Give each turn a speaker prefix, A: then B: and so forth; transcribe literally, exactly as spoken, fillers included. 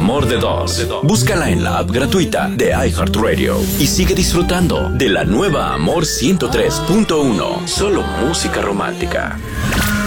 A: Amor de Dos. Búscala en la app gratuita de iHeartRadio y sigue disfrutando de la nueva Amor ciento tres punto uno. Solo música romántica.